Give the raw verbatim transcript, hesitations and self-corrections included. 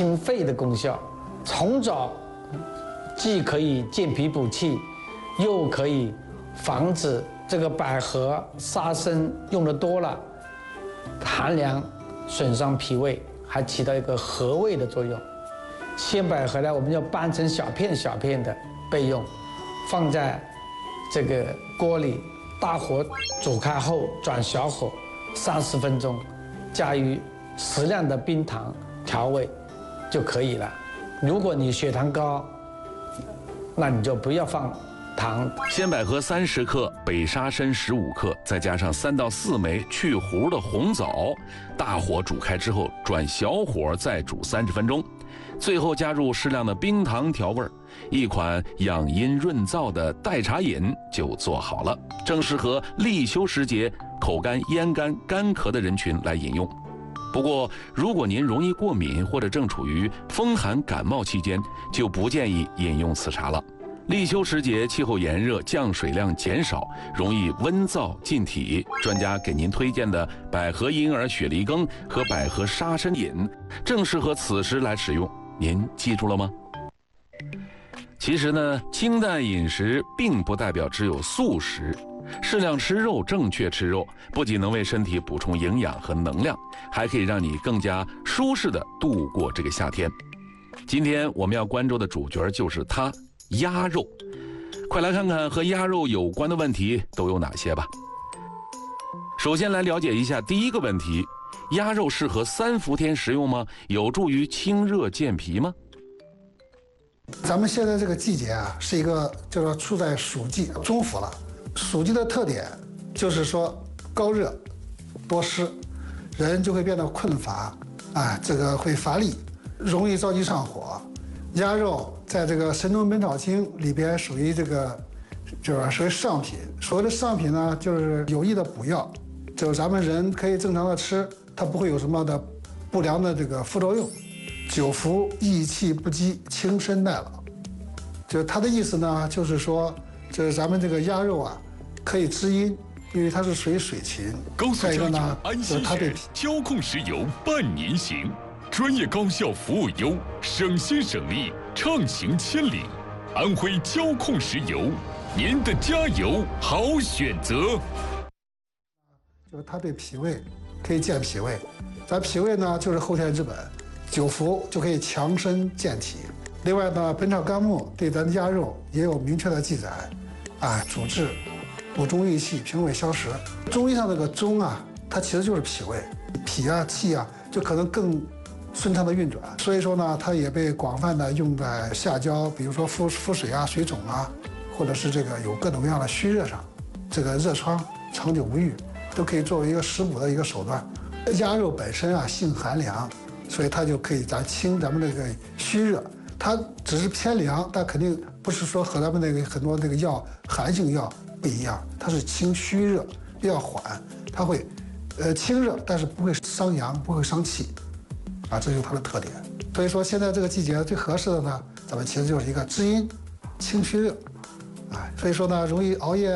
清肺的功效。虫藻既可以健脾补气，又可以防止这个百合、沙参用的多了，寒凉损伤脾胃，还起到一个和胃的作用。鲜百合呢，我们要掰成小片小片的备用，放在这个锅里，大火煮开后转小火三十分钟，加入适量的冰糖调味就可以了。如果你血糖高，那你就不要放糖。 鲜百合三十克，北沙参十五克，再加上三到四枚去核的红枣，大火煮开之后转小火再煮三十分钟，最后加入适量的冰糖调味，一款养阴润燥的代茶饮就做好了，正适合立秋时节口干、咽干、干咳的人群来饮用。不过，如果您容易过敏或者正处于风寒感冒期间，就不建议饮用此茶了。立秋时节，气候炎热，降水量减少，容易温燥进体。专家给您推荐的百合银耳雪梨羹和百合沙参饮，正适合此时来使用。您记住了吗？其实呢，清淡饮食并不代表只有素食。适量吃肉，正确吃肉，不仅能为身体补充营养和能量，还可以让你更加舒适地度过这个夏天。今天我们要关注的主角就是它——鸭肉。快来看看和鸭肉有关的问题都有哪些吧。首先来了解一下第一个问题：鸭肉适合三伏天食用吗？有助于清热健脾吗？ 咱们现在这个季节啊，是一个叫做处在暑季中伏了。暑季的特点就是说高热、多湿，人就会变得困乏，啊，这个会乏力，容易着急上火。鸭肉在这个《神农本草经》里边属于这个，就是属于上品。所谓的上品呢，就是有益的补药，就是咱们人可以正常的吃，它不会有什么的不良的这个副作用。久服益气不积，轻身耐老。就它的意思呢，就是说。这咱们这个鸭肉啊，可以滋阴，因为它是属于水禽。 高速家油安心源交控石油伴您行，专业高效服务优，省心省力，畅行千里。安徽交控石油，您的加油好选择。 就是它对脾胃可以健脾胃，咱脾胃呢就是后天之本，久服就可以强身健体。另外呢，《本草纲目》对咱的鸭肉也有明确的记载，啊，主治补中益气、平胃消食。中医上这个中啊，它其实就是脾胃，脾啊、气啊，就可能更顺畅的运转。所以说呢，它也被广泛的用在下焦，比如说腹腹水啊、水肿啊，或者是这个有各种各样的虚热上，这个热疮长久不愈，都可以作为一个食补的一个手段。鸭肉本身啊性寒凉，所以它就可以咱清咱们这个虚热。它只是偏凉，但肯定不是说和咱们那个很多那个药寒性药不一样，它是清虚热，比较缓，它会，呃清热，但是不会伤阳，不会伤气，啊，这就是它的特点。所以说现在这个季节最合适的呢，咱们其实就是一个滋阴、清虚热，啊，所以说呢容易熬夜。